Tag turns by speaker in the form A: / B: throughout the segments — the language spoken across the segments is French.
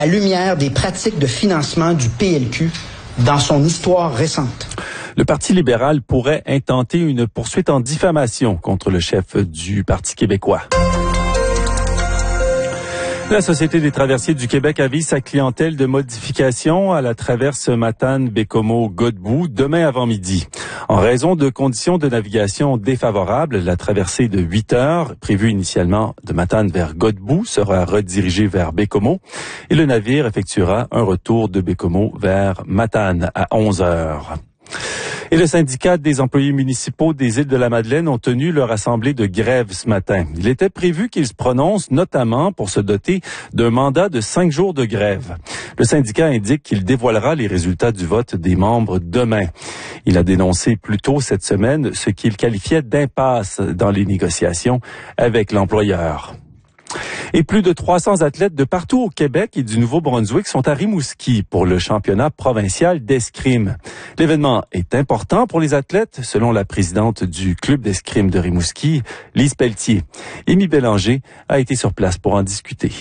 A: à la lumière des pratiques de financement du PLQ dans son histoire récente.
B: Le Parti libéral pourrait intenter une poursuite en diffamation contre le chef du Parti québécois. La Société des traversiers du Québec avise sa clientèle de modification à la traverse Matane-Bécomo-Godbout demain avant midi. En raison de conditions de navigation défavorables, la traversée de 8 heures, prévue initialement de Matane vers Godbout, sera redirigée vers Bécomo et le navire effectuera un retour de Bécomo vers Matane à 11 heures. Et le syndicat des employés municipaux des Îles-de-la-Madeleine ont tenu leur assemblée de grève ce matin. Il était prévu qu'ils se prononcent notamment pour se doter d'un mandat de 5 jours de grève. Le syndicat indique qu'il dévoilera les résultats du vote des membres demain. Il a dénoncé plus tôt cette semaine ce qu'il qualifiait d'impasse dans les négociations avec l'employeur. Et plus de 300 athlètes de partout au Québec et du Nouveau-Brunswick sont à Rimouski pour le championnat provincial d'escrime. L'événement est important pour les athlètes, selon la présidente du club d'escrime de Rimouski, Lise Pelletier. Émy Bélanger a été sur place pour en discuter.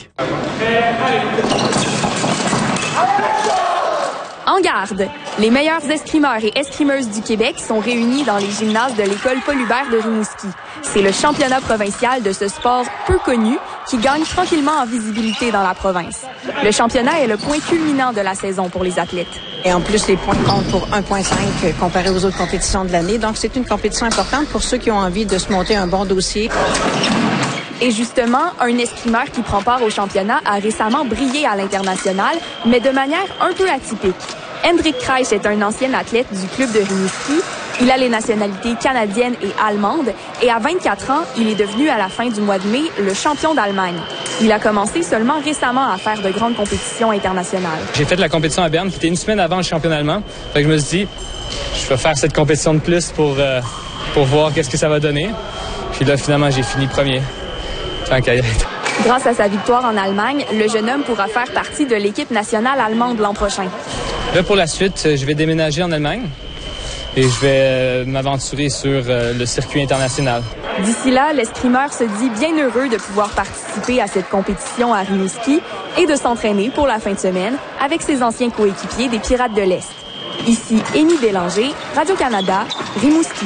C: En garde! Les meilleurs escrimeurs et escrimeuses du Québec sont réunis dans les gymnases de l'école Paul-Hubert de Rimouski. C'est le championnat provincial de ce sport peu connu qui gagne tranquillement en visibilité dans la province. Le championnat est le point culminant de la saison pour les athlètes.
D: Et en plus, les points comptent pour 1,5 comparé aux autres compétitions de l'année. Donc, c'est une compétition importante pour ceux qui ont envie de se monter un bon dossier.
C: Et justement, un escrimeur qui prend part au championnat a récemment brillé à l'international, mais de manière un peu atypique. Hendrik Kreis est un ancien athlète du club de Rimouski. Il a les nationalités canadiennes et allemandes et à 24 ans, il est devenu à la fin du mois de mai le champion d'Allemagne. Il a commencé seulement récemment à faire de grandes compétitions internationales.
E: J'ai fait la compétition à Berne qui était une semaine avant le championnat allemand. Fait que je me suis dit, je vais faire cette compétition de plus pour voir qu'est-ce que ça va donner. Puis là, finalement, j'ai fini premier. Tant qu'à y être.
C: Grâce à sa victoire en Allemagne, le jeune homme pourra faire partie de l'équipe nationale allemande l'an prochain.
E: Là, pour la suite, je vais déménager en Allemagne et je vais m'aventurer sur le circuit international.
C: D'ici là, l'escrimeur se dit bien heureux de pouvoir participer à cette compétition à Rimouski et de s'entraîner pour la fin de semaine avec ses anciens coéquipiers des Pirates de l'Est. Ici Émy Bélanger, Radio-Canada, Rimouski.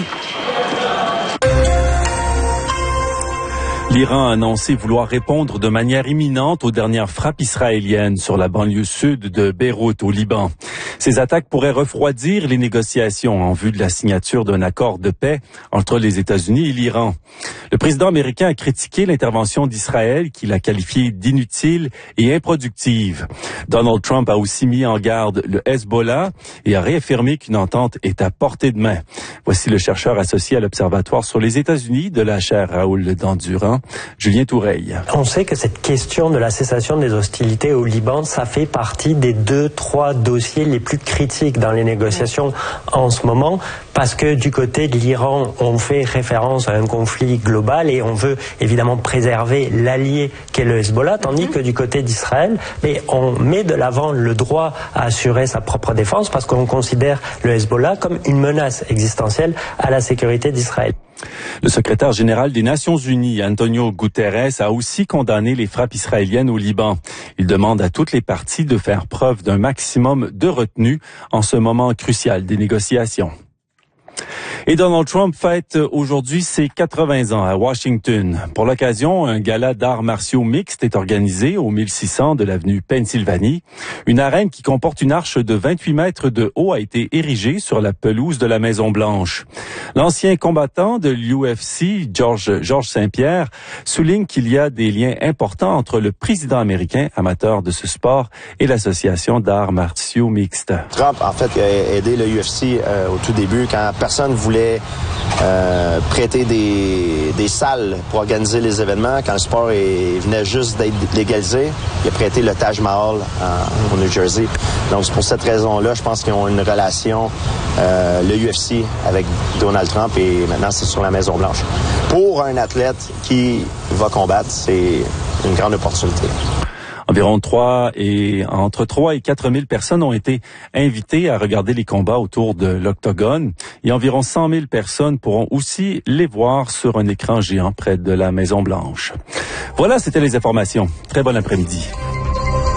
B: L'Iran a annoncé vouloir répondre de manière imminente aux dernières frappes israéliennes sur la banlieue sud de Beyrouth, au Liban. Ces attaques pourraient refroidir les négociations en vue de la signature d'un accord de paix entre les États-Unis et l'Iran. Le président américain a critiqué l'intervention d'Israël, qu'il a qualifiée d'inutile et improductive. Donald Trump a aussi mis en garde le Hezbollah et a réaffirmé qu'une entente est à portée de main. Voici le chercheur associé à l'Observatoire sur les États-Unis de la chaire Raoul Dandurand, Julien Toureille.
F: On sait que cette question de la cessation des hostilités au Liban, ça fait partie des 2-3 dossiers les plus critiques dans les négociations en ce moment, parce que du côté de l'Iran, on fait référence à un conflit global et on veut évidemment préserver l'allié qu'est le Hezbollah, tandis que du côté d'Israël, mais on met de l'avant le droit à assurer sa propre défense parce qu'on considère le Hezbollah comme une menace existentielle à la sécurité d'Israël.
B: Le secrétaire général des Nations Unies, Antonio Guterres, a aussi condamné les frappes israéliennes au Liban. Il demande à toutes les parties de faire preuve d'un maximum de retenue en ce moment crucial des négociations. Et Donald Trump fête aujourd'hui ses 80 ans à Washington. Pour l'occasion, un gala d'arts martiaux mixtes est organisé au 1600 de l'avenue Pennsylvanie. Une arène qui comporte une arche de 28 mètres de haut a été érigée sur la pelouse de la Maison-Blanche. L'ancien combattant de l'UFC, Georges Saint-Pierre, souligne qu'il y a des liens importants entre le président américain, amateur de ce sport, et l'association d'arts martiaux mixtes.
G: Trump, en fait, a aidé le UFC au tout début quand personne voulait prêter des salles pour organiser les événements. Quand le sport venait juste d'être légalisé, il a prêté le Taj Mahal au New Jersey. Donc, c'est pour cette raison-là, je pense qu'ils ont une relation, le UFC, avec Donald Trump, et maintenant, c'est sur la Maison-Blanche. Pour un athlète qui va combattre, c'est une grande opportunité.
B: Environ entre 3 et 4 000 personnes ont été invitées à regarder les combats autour de l'Octogone et environ 100 000 personnes pourront aussi les voir sur un écran géant près de la Maison-Blanche. Voilà, c'était les informations. Très bon après-midi.